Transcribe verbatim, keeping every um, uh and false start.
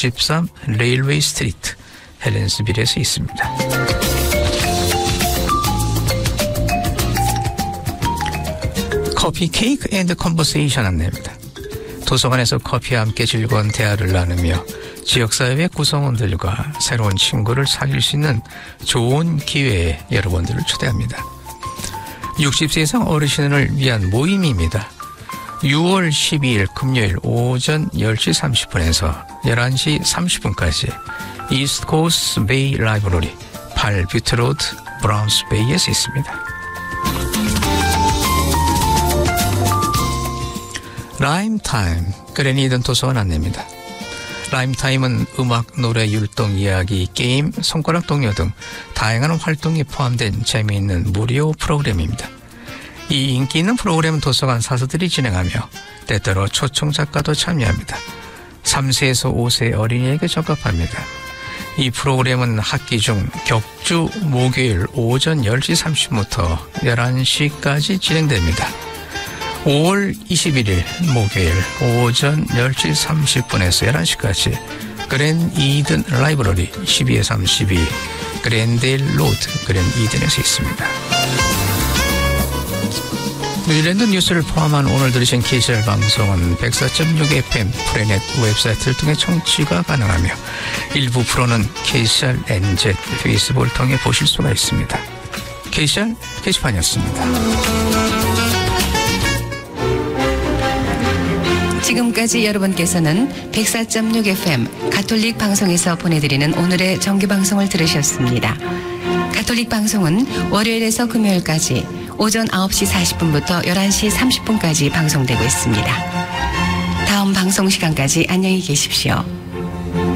육십삼 레일웨이 스트리트 헬렌스빌에서 있습니다. 커피 케이크 앤드 컨버세이션 안내입니다. 도서관에서 커피와 함께 즐거운 대화를 나누며 지역사회의 구성원들과 새로운 친구를 사귈 수 있는 좋은 기회에 여러분들을 초대합니다. 육십 세 이상 어르신을 위한 모임입니다. 유월 십이일 금요일 오전 열 시 삼십 분에서 열한 시 삼십 분까지 이스트 코스트 베이 라이브러리 팔 뷰트 로드 브라운스 베이에서 있습니다. 라임타임 그레니든 도서관 안내입니다. 라임타임은 음악, 노래, 율동, 이야기, 게임, 손가락 동요 등 다양한 활동이 포함된 재미있는 무료 프로그램입니다. 이 인기 있는 프로그램은 도서관 사서들이 진행하며 때때로 초청 작가도 참여합니다. 삼 세에서 오 세 어린이에게 적합합니다. 이 프로그램은 학기 중 격주 목요일 오전 열 시 삼십 분부터 열한 시까지 진행됩니다. 오월 이십일일 목요일 오전 열 시 삼십 분에서 열한 시까지 그랜 이든 라이브러리 십이에 삼십이 그랜데일 로드 그랜 이든에서 있습니다. 뉴질랜드 뉴스를 포함한 오늘 들으신 케이씨알 방송은 백사 점 육 에프엠 프레넷 웹사이트를 통해 청취가 가능하며 일부 프로는 케이씨알 엔제트 페이스북을 통해 보실 수가 있습니다. 케이씨알 게시판이었습니다. 지금까지 여러분께서는 백사 점 육 에프엠 가톨릭 방송에서 보내드리는 오늘의 정규방송을 들으셨습니다. 가톨릭 방송은 월요일에서 금요일까지 오전 아홉 시 사십 분부터 열한 시 삼십 분까지 방송되고 있습니다. 다음 방송 시간까지 안녕히 계십시오.